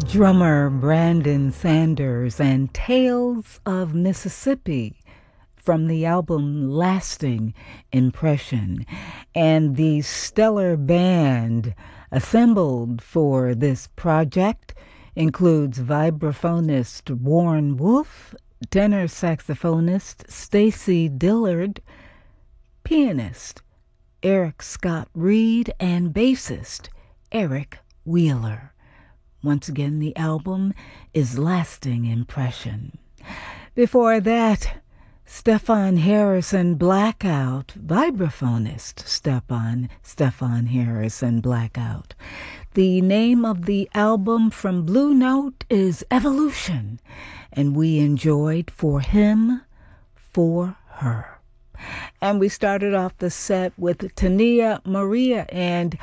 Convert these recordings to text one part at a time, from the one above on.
Drummer Brandon Sanders and Tales of Mississippi from the album Lasting Impression. And the stellar band assembled for this project includes vibraphonist Warren Wolf, tenor saxophonist Stacy Dillard, pianist Eric Scott Reed, and bassist Eric Wheeler. Once again, the album is Lasting Impression. Before that, Stefan Harrison Blackout, vibraphonist Stefan Harrison Blackout. The name of the album from Blue Note is Evolution, and we enjoyed For Him, For Her. And we started off the set with Tania Maria and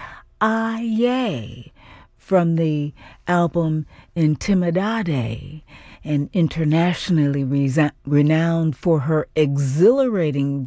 Aye from the album Intimidade, and internationally renowned for her exhilarating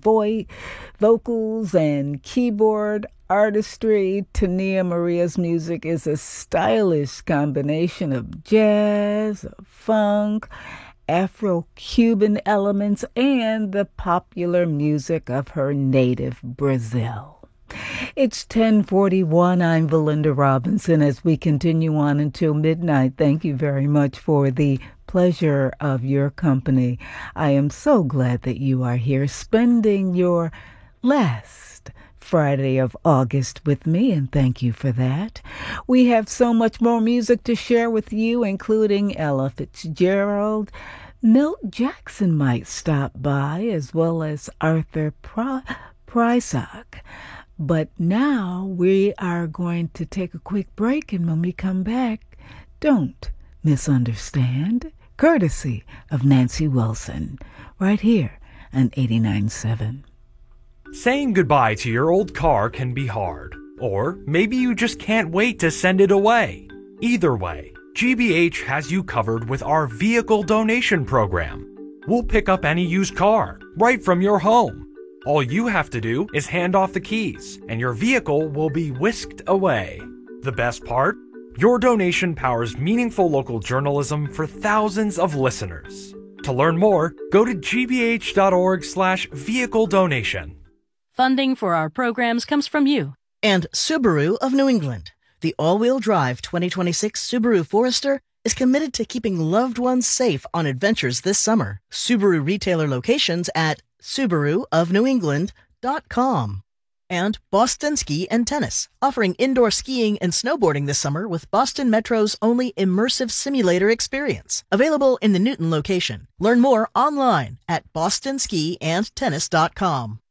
vocals and keyboard artistry. Tania Maria's music is a stylish combination of jazz, funk, Afro-Cuban elements, and the popular music of her native Brazil. It's 10:41. I'm Valinda Robinson as we continue on until midnight. Thank you very much for the pleasure of your company. I am so glad that you are here spending your last Friday of August with me, and thank you for that. We have so much more music to share with you, including Ella Fitzgerald. Milt Jackson might stop by, as well as Arthur Prysock. But now we are going to take a quick break, and when we come back, don't misunderstand, courtesy of Nancy Wilson, right here on 89.7. Saying goodbye to your old car can be hard, or maybe you just can't wait to send it away. Either way, GBH has you covered with our vehicle donation program. We'll pick up any used car right from your home. All you have to do is hand off the keys, and your vehicle will be whisked away. The best part? Your donation powers meaningful local journalism for thousands of listeners. To learn more, go to gbh.org/vehicle donation. Funding for our programs comes from you. And Subaru of New England. The all-wheel drive 2026 Subaru Forester is committed to keeping loved ones safe on adventures this summer. Subaru retailer locations at SubaruofNewEngland.com. And Boston Ski and Tennis, offering indoor skiing and snowboarding this summer with Boston Metro's only immersive simulator experience. Available in the Newton location. Learn more online at bostonskiandtennis.com.